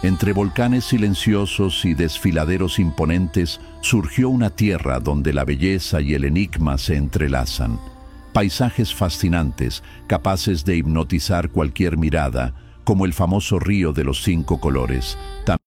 Entre volcanes silenciosos y desfiladeros imponentes surgió una tierra donde la belleza y el enigma se entrelazan. Paisajes fascinantes, capaces de hipnotizar cualquier mirada, como el famoso río de los 5 colores.